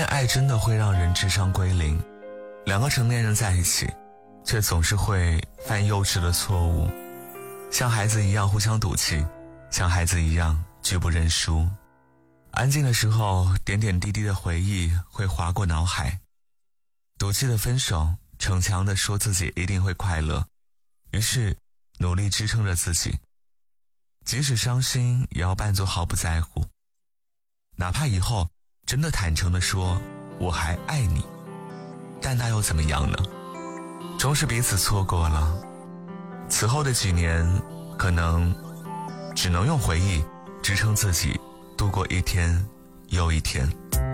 恋爱真的会让人智商归零，两个成年人在一起，却总是会犯幼稚的错误，像孩子一样互相赌气，像孩子一样拒不认输。安静的时候，点点滴滴的回忆会划过脑海，赌气的分手，逞强的说自己一定会快乐，于是努力支撑着自己，即使伤心也要扮作毫不在乎，哪怕以后真的坦诚地说我还爱你，但那又怎么样呢？终是彼此错过了，此后的几年可能只能用回忆支撑自己度过一天又一天。